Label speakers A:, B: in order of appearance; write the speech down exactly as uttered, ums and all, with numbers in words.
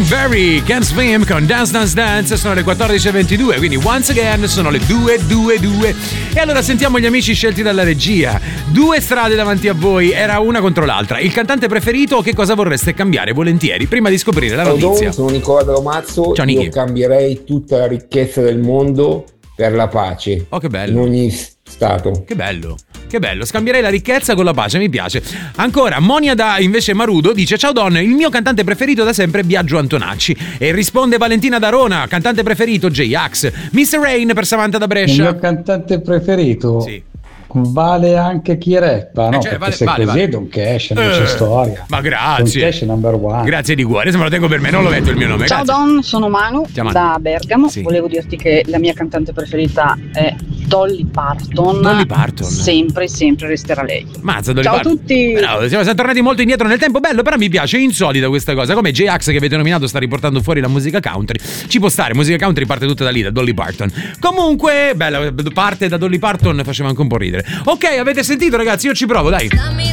A: Very, Can't Swim con Dance Dance Dance. Sono le quattordici e ventidue, quindi once again sono le due due due. E allora sentiamo gli amici scelti dalla regia. Due strade davanti a voi, era una contro l'altra. Il cantante preferito o che cosa vorreste cambiare volentieri prima di scoprire la notizia?
B: Ciao, sono Nicola Dalomazzo.
A: Ciao,
B: io
A: Nichi.
B: cambierei tutta la ricchezza del mondo per la pace.
A: Oh, che bello.
B: In ogni stato.
A: Che bello, che bello. Scambierei la ricchezza con la pace, mi piace. Ancora, Monia da invece Marudo dice: ciao Don, il mio cantante preferito da sempre è Biagio Antonacci. E risponde Valentina da Rona, cantante preferito J-Ax. mister Rain per Samantha da Brescia.
C: Il mio cantante preferito
A: Sì.
C: vale anche chi rappa, no?
A: Eh, cioè,
C: Perché
A: vale-
C: se
A: vale,
C: così
A: vale.
C: è Don Cash, non
A: Eh,
C: c'è storia.
A: Ma
C: Don
A: grazie.
C: Cash è number one.
A: Grazie di cuore, se me lo tengo per me, non lo metto il mio nome.
D: Ciao
A: Grazie.
D: Don, sono Manu
A: Ciao, Manu.
D: da Bergamo.
A: Sì.
D: Volevo dirti che la mia cantante preferita è Dolly Parton.
A: Dolly Parton.
D: Sempre, sempre resterà lei.
A: Mazza, Dolly
D: Ciao a
A: Parton.
D: tutti.
A: Bravo, siamo siamo tornati molto indietro nel tempo, bello, però mi piace, è insolita questa cosa. Come J-Ax che avete nominato sta riportando fuori la musica country. Ci può stare, musica country parte tutta da lì, da Dolly Parton. Comunque, bella, parte da Dolly Parton, faceva anche un po' ridere. Ok, avete sentito ragazzi, io ci provo, dai.